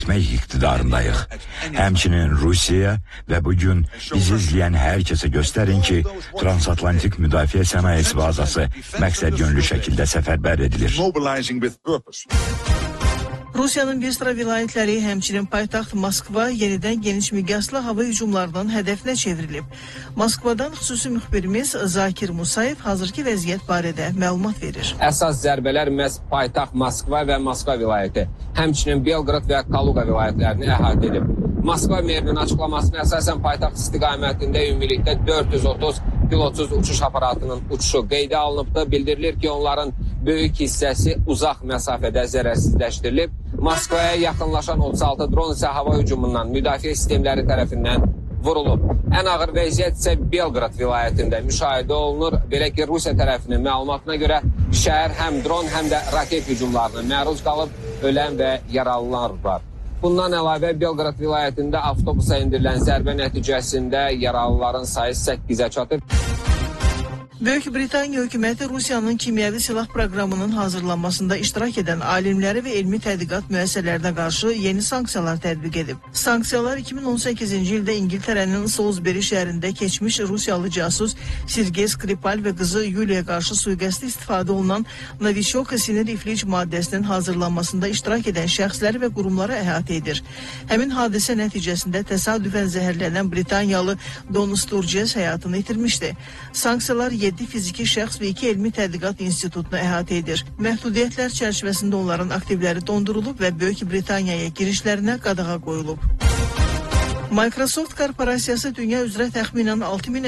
iktidarındayıq. Həmçinin Rusiyaya və bugün bizi izləyən hər kəsə göstərin ki, transatlantik müdafiə sənayesi bazası məqsəd yönlü şəkildə səfərbər edilir. Rusiyanın bir sıra vilayətləri, həmçinin paytaxt Moskva yenidən geniş miqyaslı hava hücumlarının hədəfinə çevrilib. Moskvadan xüsusi müxbirimiz Zakir Musayev hazırki vəziyyət barədə məlumat verir. Əsas zərbələr məhz paytaxt Moskva və Moskva vilayəti, həmçinin Belqrad və Kaluga vilayətlərini əhatə edib. Moskva merinin açıqlamasına əsasən paytaxt istiqamətində ümumilikdə 430 pilotsuz uçuş aparatının uçuşu qeydə alınıbdır. Bildirilir ki, onların böyük hissəsi uzaq məsafədə zərərsizləşdirilib. Moskvaya yaxınlaşan 36 dron isə hava hücumundan müdafiə sistemləri tərəfindən vurulub. Ən ağır vəziyyət isə Belqrad vilayətində müşahidə olunur. Belə ki, Rusiya tərəfinin məlumatına görə şəhər həm dron, həm də raket hücumlarına məruz qalıb, ölən və yaralılar var. Bundan əlavə Belqrad vilayətində avtobusa endirilən zərbə nəticəsində yaralıların sayı 8-ə çatıb. Böyük Britaniya hökuməti Rusiyanın kimyəvi silah proqramının hazırlanmasında iştirak edən alimləri və elmi tədqiqat müəssisələrinə qarşı yeni sanksiyalar tətbiq edib. Sanksiyalar 2018-ci ildə İngiltərənin Salisbury şəhərində keçmiş Rusiyalı casus Sergey Skripal və qızı Yuliya qarşı sui-qəsdi istifadə olunan Novichok sinir iflic maddəsinin hazırlanmasında iştirak edən şəxsləri və qurumları əhatə edir. Həmin hadisə nəticəsində təsadüfən zəhərlənən Britaniyalı Don Sturges həyatını itirmişdi. Sanksiyalar 7 fiziki şəxs və 2 elmi tədqiqat institutunu əhatə edir. Məhdudiyyətlər çərçivəsində onların aktivləri dondurulub və Böyük Britaniyaya girişlərinə qadağa qoyulub. Microsoft korporasiyası dünya üzrə təxminən 6000